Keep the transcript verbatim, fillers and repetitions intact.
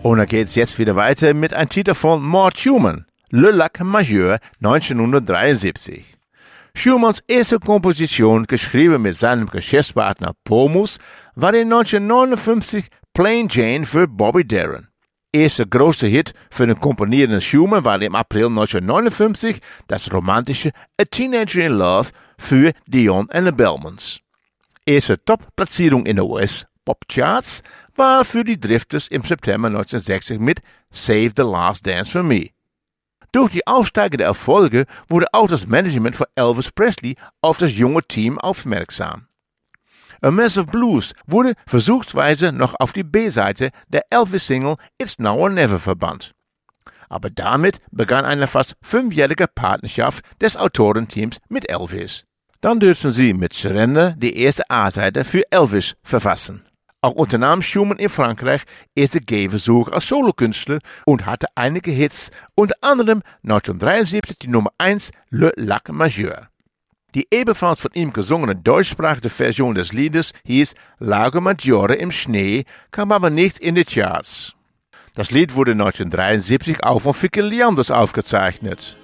Und dann geht's jetzt wieder weiter mit einem Titel von Mort Schumann, Le Lac Majeur neunzehnhundertdreiundsiebzig. Schumanns erste Komposition, geschrieben mit seinem Geschäftspartner Pomus, war in neunzehnhundertneunundfünfzig Plain Jane für Bobby Darin. Erster großer Hit für den komponierenden Schumann war im April neunzehnhundertneunundfünfzig das romantische A Teenager in Love für Dion and the Bellmans. Erste Top-Platzierung in den U S-Pop-Charts war für die Drifters im September neunzehnhundertsechzig mit Save the Last Dance for Me. Durch die aufsteigenden Erfolge wurde auch das Management von Elvis Presley auf das junge Team aufmerksam. A Mess of Blues wurde versuchsweise noch auf die B-Seite der Elvis-Single It's Now or Never verbannt. Aber damit begann eine fast fünfjährige Partnerschaft des Autorenteams mit Elvis. Dann dürfen sie mit Surrender die erste A-Seite für Elvis verfassen. Auch unternahm Schumann in Frankreich erste Gehversuche als Solokünstler und hatte einige Hits, unter anderem neunzehnhundertdreiundsiebzig die Nummer eins Le Lac Majeur. Die ebenfalls von ihm gesungene deutschsprachige Version des Liedes hieß Lago Maggiore im Schnee, kam aber nicht in die Charts. Das Lied wurde neunzehnhundertdreiundsiebzig auch von Vicky Leanders aufgezeichnet.